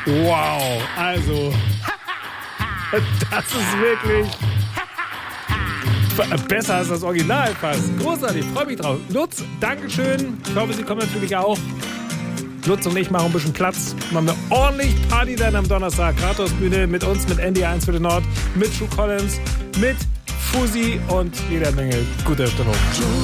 Wow, also, das ist wirklich besser als das Original fast. Großartig, freue mich drauf. Lutz, Dankeschön. Ich hoffe, Sie kommen natürlich auch. Lutz und ich machen ein bisschen Platz. Machen wir ordentlich Party dann am Donnerstag. Rathausbühne mit uns, mit Andy 1 für den Nord, mit Drew Collins, mit Fusi und jeder Menge guter Stimmung.